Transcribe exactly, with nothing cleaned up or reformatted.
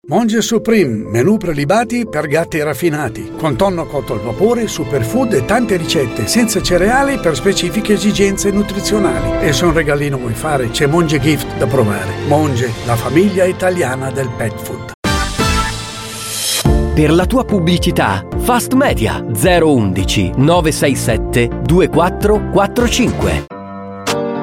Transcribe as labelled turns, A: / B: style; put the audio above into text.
A: Monge Supreme, menù prelibati per gatti raffinati, con tonno cotto al vapore, superfood e tante ricette, senza cereali per specifiche esigenze nutrizionali. E se un regalino vuoi fare, c'è Monge Gift da provare. Monge, la famiglia italiana del pet food.
B: Per la tua pubblicità, Fast Media zero uno uno nove sei sette due quattro quattro cinque.